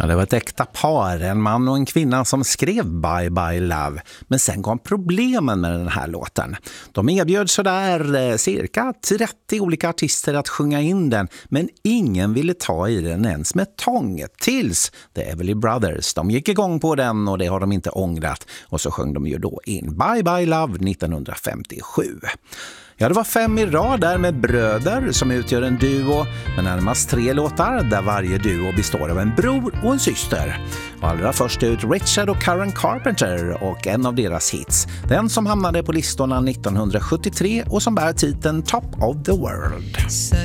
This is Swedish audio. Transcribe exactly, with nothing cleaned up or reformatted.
Ja, det var ett äkta par, en man och en kvinna som skrev Bye Bye Love. Men sen kom problemen med den här låten. De erbjöd sådär eh, cirka trettio olika artister att sjunga in den, men ingen ville ta i den ens med tång. Tills The Everly Brothers, de gick igång på den och det har de inte ångrat. Och så sjöng de ju då in Bye Bye Love nittonhundrafemtiosju. Ja, det var fem i rad där med bröder som utgör en duo med närmast tre låtar där varje duo består av en bror och en syster. Och allra först ut Richard och Karen Carpenter och en av deras hits. Den som hamnade på listorna nittonhundrasjuttiotre och som bär titeln Top of the World.